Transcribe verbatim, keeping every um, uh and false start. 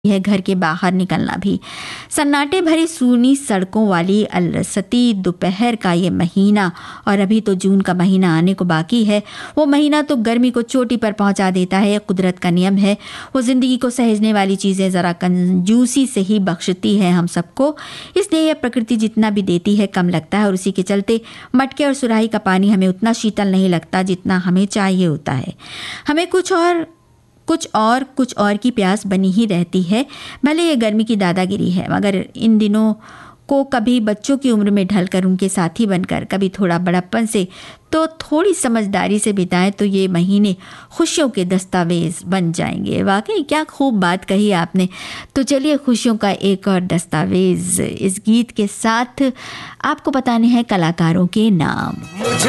है घर के बाहर निकलना भी। सन्नाटे भरी सूनी सड़कों वाली अलसती दोपहर का ये महीना, और अभी तो जून का महीना आने को बाकी है, वो महीना तो गर्मी को चोटी पर पहुंचा देता है। कुदरत का नियम है, वो ज़िंदगी को सहेजने वाली चीज़ें ज़रा कंजूसी से ही बख्शती है हम सबको, इसलिए यह प्रकृति जितना भी देती है कम लगता है, और उसी के चलते मटके और सुराही का पानी हमें उतना शीतल नहीं लगता जितना हमें चाहिए होता है। हमें कुछ और कुछ और कुछ और की प्यास बनी ही रहती है। भले ये गर्मी की दादागिरी है, मगर इन दिनों को कभी बच्चों की उम्र में ढलकर उनके साथी बनकर, कभी थोड़ा बड़प्पन से तो थोड़ी समझदारी से बिताएं तो ये महीने खुशियों के दस्तावेज बन जाएंगे। वाकई क्या खूब बात कही आपने। तो चलिए खुशियों का एक और दस्तावेज इस गीत के साथ आपको बताने हैं कलाकारों के नाम।